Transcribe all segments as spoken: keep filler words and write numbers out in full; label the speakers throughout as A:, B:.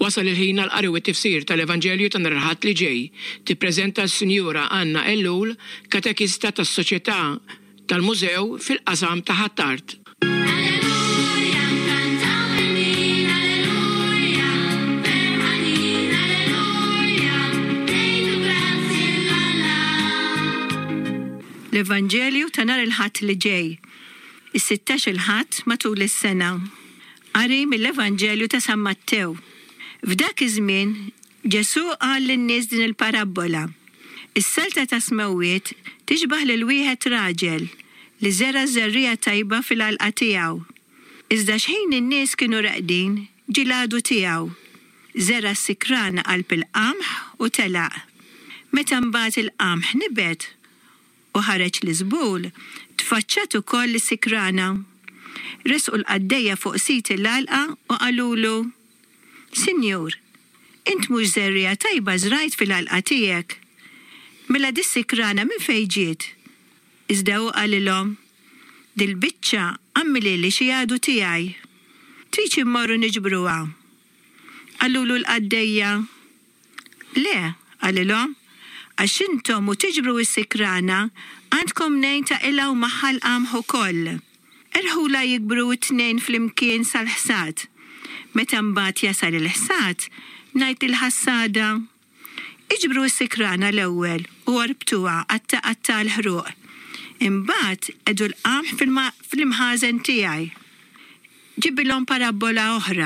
A: Wasal il-ħin għal-qari u t-tifsir tal-Evanġelju ta' nhar il-Ħadd li ġej tippreżenta s-Sinjura Anna Ellul, katekista tas-Soċjetà tal-Mużew fil-qasam ta' ħattart.
B: L-Evanġelju ta' nhar il-Ħadd li ġej, is-sittax il-Ħadd matul is-sena. Qari mill-Evanġelju ta' San Mattew. F'dak iż-żmien Ġesu qal lin-nies din il-parabola. Is-salta ta' smewwiet tixbaħ lil wieħed raġel li żera żerrija tajba fil-għalqa tiegħu. Iżda x'ħin in-nies kienu raqdin ġie l-għadu tiegħu. Żera s-sikrana qalb il-qamħ u telaq. Meta mbagħad il-qamħ nibet u ħareġ l-iżbul, tfaċċat ukoll is-sikrana. Resqu l-qaddejja fuq sit l-għalqa u qalulu: Sinjur, int mhux żerrija tajba żrajt fil-għalqa tiegħek. Mela dis-sikrana minn fejn ġiet? Iżda hu qalilhom: Dil-biċċa għammilili xi għadu tiegħi. Trid immorru niġbruha. Qalulu l-qaddejja: Le, qalilhom, għax intom u tiġbru s-sikrana għandkom nejn ta' ilha u magħha l-qamħ ukoll. Erħula jikbru t-tnejn flimkien sal-ħsad. Meta mbagħad jasal il-ħsad, ngħid il-ħassada: Iġbru s-sikrana l-ewwel u warbtuha għatta-qatta l-ħruq. Imbagħad edu l-qamħ fil-imħażen tiegħi. Ġibilhom parabola oħra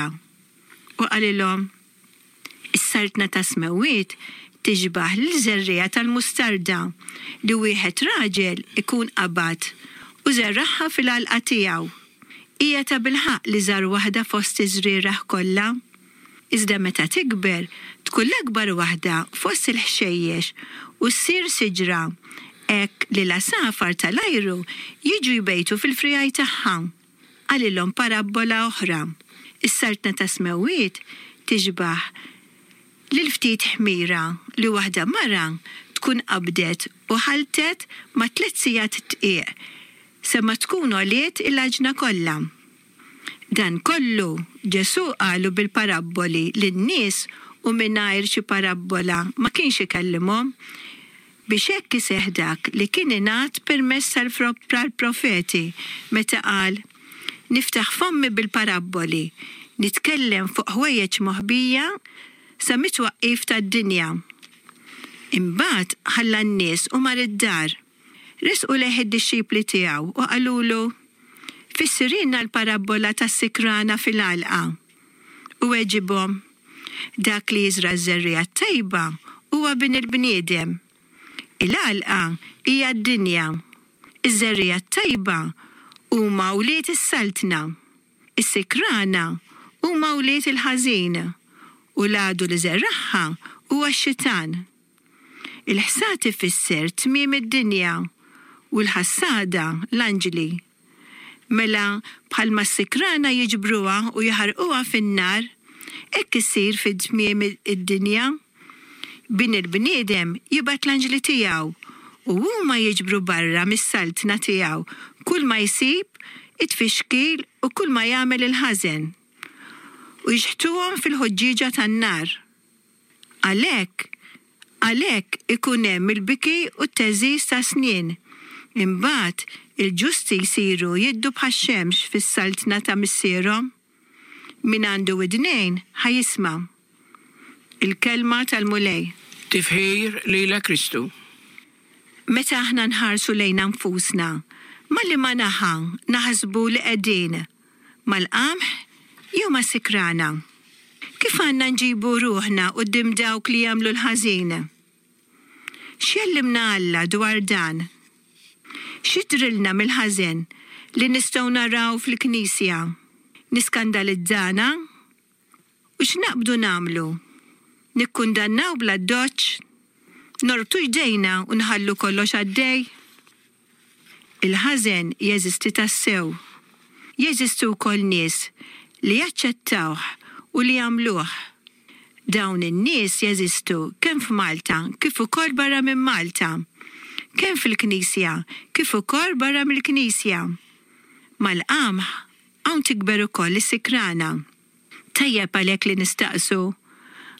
B: u qalilhom: Is-sartna ta' smewwiet tixbaħ l-żerrija tal-mustarda li wieħed raġel ikun qabad u żerraħħa fil-għalqa tiegħu. Hija ta' bilħaq li żar waħda fost iż-żrieħ kollha. Iżda meta tikber tkun l-akbar waħda fost il-ħxejjex u ssir siġra hekk li l-asafar tal-ajru jiġu jbejtu fil-frijaj tagħha. Qalilhom parabola oħra. Is-sartna ta' smewwiet tixbaħ lil ftit ħmira li waħda mara tkun qabdet u ħaltet ma' tliet sigħat tqiegħ sa ma tkun għoliet il-ġna kollha. Dan kollu Ġesu qalu bil-paraboli lin-nies u mingħajr xi parabola ma kienx ikellimhom biex hekk iseħħ dak li kien ingħad permezz tal-profeti meta qal: Niftaħ fommi bil-paraboli, nitkellem fuq ħwejjeġ moħbija sa mitwaqqif tad-dinja. Imbagħad ħalla n-nies u mar id-dar. Resqu leħ id-dixxipli tiegħu u qalulu: Fissirilna l-parabola tas-sikrana fil-għalqa. U weġibhom: Dak li jiżra ż-żerrija tajba huwa bin il-bniedem. Il-għalqa hija d-dinja. Iż-żerrija tajba huma wlied is-saltna. Is-sikrana huma wlied il-ħażin u l-għadu li żerraħħa huwa x-xitan. Il-ħsad ifisser tmiem id-dinja u l-ħassada l-anġli. Mela bħalma s-sikrana jiġbruha u jaħarquha fin-nar, hekk isir fid-tmiem id-dinja. Bin il-bniedem jibgħat l-anġli tiegħu u huma jiġbru barra mis-saltna tiegħu kull ma jsib it-tfixkil u kull ma jagħmel il-ħażen u jixħtuhom fil-ħoġġiġa tan-nar. Għalhekk Għalhekk ikun hemm il-biki u t-teżiż ta' snien. Imbagħad il-ġusti jsiru jiddu bħax-xemx fis-saltna ta' missierhom. Min għandu widnejn ħajisma'. Il-kelma tal-mulej.
A: Tifħir lila Kristu.
B: Meta aħna nħarsu lejn nfusna, ma li ma naħa naħsbu li qegħdin mal-qamħ jew mas-sikrana. Kif għandna nġibu ruħna quddiem dawk li jagħmlu l-ħażin? X'jellimna Alla dwar dan? X'idrilna mill-ħażen li nistgħu naraw fil-Knisja? Niskandalizzana? U x'naqbdu nagħmlu? Nikkundannaw bla doċċ? Norbtu jdejna u nħallu kollox għaddej? Il-ħażen jeżisti tassew. Jeżistu wkoll nies li jaċċettawh u li jagħmluh. Dawn in-nies jeżistu kemm f'Malta kif ukoll barra minn Malta, kemm fil-Knisja kif ukoll barra mill-Knisja. Mal-qamħ hawn tikber ukoll is-sikrana. Tajjeb għalhekk li nistaqsu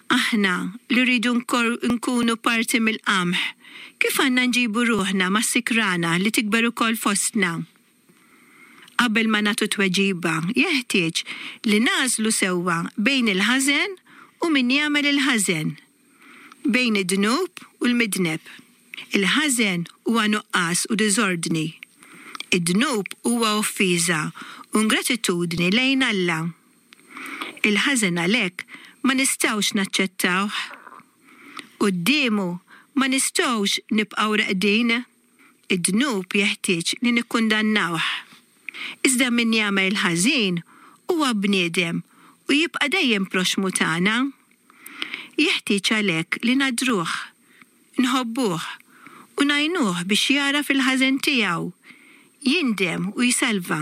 B: Aħna li rridu nkunu parti mill-qamħ, kif għandna nġibu ruħna ma' sikrana li tikber ukoll fostna? Qabel ma nagħtu tweġiba, jeħtieġ li nażlu sewwa bejn il-ħażen u min jagħmel il-ħażen, bejn id-dnub u l-midneb. Il-ħażen huwa nuqqas u diżordni. Id-dnub huwa offiża u ingratitudni lejn Alla. Il-ħażen għalhekk ma nistgħux naċċettawh. Qudiemu ma nistgħux nibqgħu raqdin. Id-dnub jeħtieġ li nikkundannawh. Iżda min jagħmel il-ħażin huwa bniedem u jibqa' dejjem proxmu tagħna. Jeħtieġ għalhekk li nadruh, nħobbuh u ngħinuh biex jara fil-ħażen tiegħu, jindem u jsalva.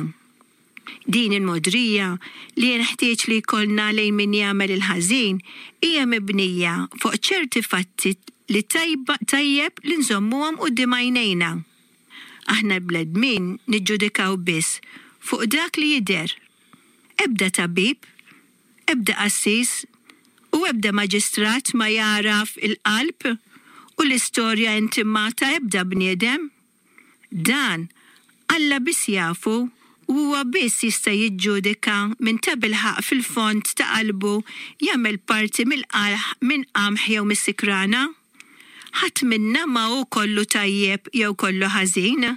B: Din il-modrija li jeħtieġ li jkollna lejn min jagħmel il-ħażin hija mibnija fuq ċerti fatti li tajjeb li nżommuhom quddiem għajnejna. Aħna l-bledmin niġġudikaw biss fuq dak li jidher. Ebda tabib, ebda qassis u ebda maġistrat ma jaraf il-qalb u l-istorja intimata ebda bniedem. Dan Alla biss jafu u huwa biss jista' jiġġudika minn ta' bilħaq fil-fond ta' qalbu jagħmel parti mill-qalħ minn qamħ jew mis-sikrana. Ħadd minna ma hu kollu tajjeb jew kollu ħażin.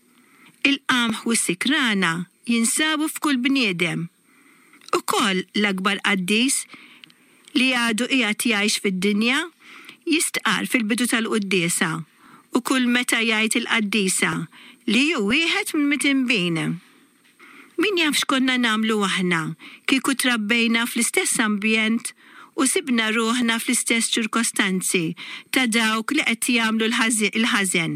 B: Il-qamħ u s-sikrana jinsabu f'kull bniedem. Ukoll l-akbar qaddis li għadu qiegħed jgħix fid-dinja jistqar fil-bidu tal-quddiesa u kull meta jgħid il-qaddisa li hu wieħed minn mitinbin. Min jaf x'konna nagħmlu aħna kieku trabbejna fl-istess ambjent u sibna ruħna fl-istess ċirkostanzi ta' dawk li qed jagħmlu l-ħażen.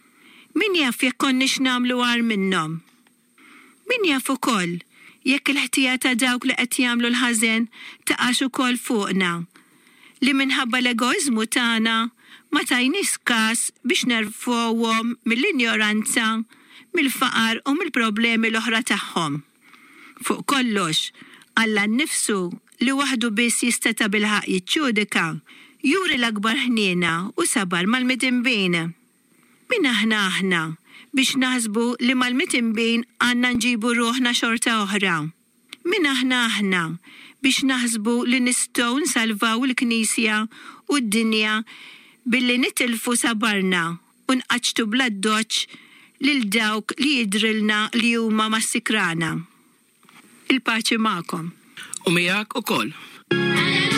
B: Min jaf jekk konniex nagħmlu għar minnhom. Min jaf ukoll jekk il-ħtija ta' dawk li qed jagħmlu l-ħażen taqax ukoll fuqna li minħabba l-egoizmu tagħna ma tajniex każ biex nerfuhom mill-injoranza, mill-faqar u mill-problemi l-oħra tagħhom. Fuq kollox, Alla nnifsu li waħdu biss jista' ta' bilħaq jiġġudika, juri l-akbar ħniena u sabar mal-mitinbin. Min aħna aħna biex naħsbu li mal-mitinbin għandna nġibu ruħna xorta oħra. Min aħna aħna biex naħsbu li nistgħu nsalvaw il-Knisja u d-dinja billi nitilfu sabarna u nqaċtu bla doċ lil dawk li jidrilna li huma mas-sikrana. Il-paċi magħkom.
A: U miegħek ukoll.